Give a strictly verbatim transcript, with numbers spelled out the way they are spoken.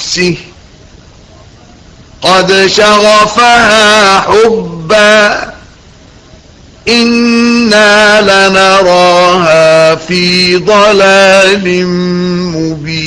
نفسه قد شغفها حبا إنا لنراها في ضلال مبين.